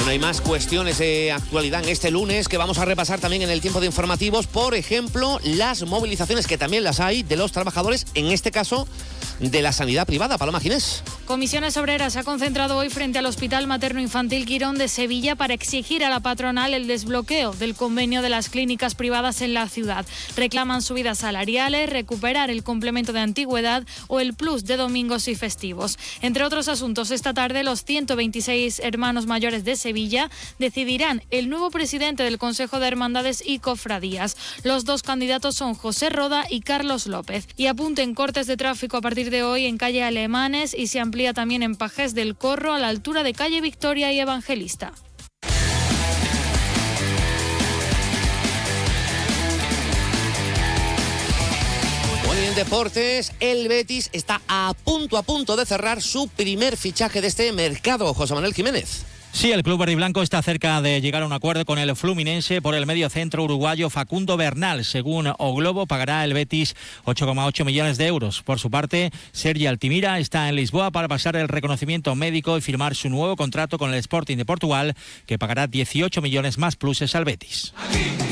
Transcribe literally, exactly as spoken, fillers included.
Bueno, hay más cuestiones de actualidad en este lunes que vamos a repasar también en el tiempo de informativos. Por ejemplo, las movilizaciones, que también las hay, de los trabajadores, en este caso de la sanidad privada. Paloma Ginés. Comisiones Obreras se ha concentrado hoy frente al Hospital Materno Infantil Quirón de Sevilla para exigir a la patronal el desbloqueo del convenio de las clínicas privadas en la ciudad. Reclaman subidas salariales, recuperar el complemento de antigüedad o el plus de domingos y festivos. Entre otros asuntos, esta tarde los ciento veintiséis hermanos mayores de Sevilla decidirán el nuevo presidente del Consejo de Hermandades y Cofradías. Los dos candidatos son José Roda y Carlos López. Y apunten cortes de tráfico a partir de hoy en calle Alemanes y se amplía también en Pajés del Corro a la altura de calle Victoria y Evangelista. Bueno, y en deportes, el Betis está a punto, a punto de cerrar su primer fichaje de este mercado. José Manuel Jiménez. Sí, el club verdiblanco está cerca de llegar a un acuerdo con el Fluminense por el mediocentro uruguayo Facundo Bernal. Según O Globo, pagará el Betis ocho coma ocho millones de euros. Por su parte, Sergi Altimira está en Lisboa para pasar el reconocimiento médico y firmar su nuevo contrato con el Sporting de Portugal, que pagará dieciocho millones más pluses al Betis.